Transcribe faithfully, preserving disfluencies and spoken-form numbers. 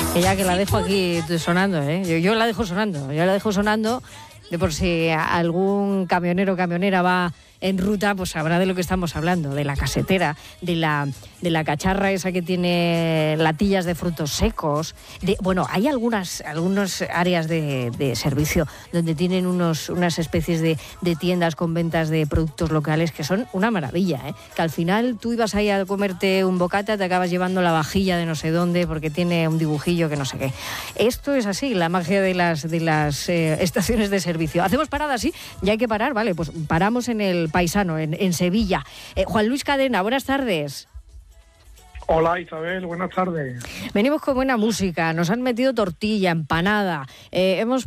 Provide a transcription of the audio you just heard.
Que ya que la dejo aquí sonando, ¿eh? Yo, yo la dejo sonando, yo la dejo sonando de por si algún camionero o camionera va en ruta, pues sabrá de lo que estamos hablando, de la casetera, de la, de la cacharra esa que tiene latillas de frutos secos. De, bueno, hay algunas algunas áreas de, de servicio donde tienen unos, unas especies de, de tiendas con ventas de productos locales que son una maravilla, ¿eh? Que al final tú ibas ahí a comerte un bocata, te acabas llevando la vajilla de no sé dónde porque tiene un dibujillo que no sé qué. Esto es así, la magia de las, de las eh, estaciones de servicio. Hacemos parada, sí, ya hay que parar, vale, pues paramos en el Paisano, en, en Sevilla. Eh, Juan Luis Cadena, buenas tardes. Hola Isabel, buenas tardes. Venimos con buena música, nos han metido tortilla, empanada, eh, hemos